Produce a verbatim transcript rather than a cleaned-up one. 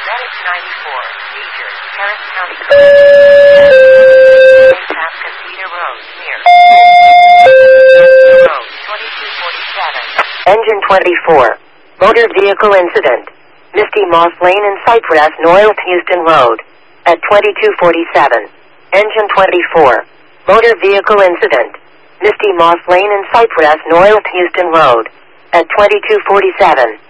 Medic ninety-four, Seizure, Harris County Correctional, Pascagoula Road, near Road, twenty-two forty-seven. Engine twenty-four, motor vehicle incident, Misty Moss Lane in Cypress, North Houston Road, at twenty-two forty-seven. Engine twenty-four, motor vehicle incident, Misty Moss Lane in Cypress, North Houston Road, at twenty-two forty-seven.